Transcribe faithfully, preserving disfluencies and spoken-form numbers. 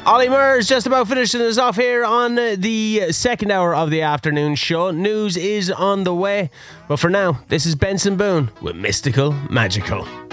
Ollie Murr is just about finishing us off here on the second hour of the afternoon show. News is on the way. But for now, this is Benson Boone with Mystical Magical.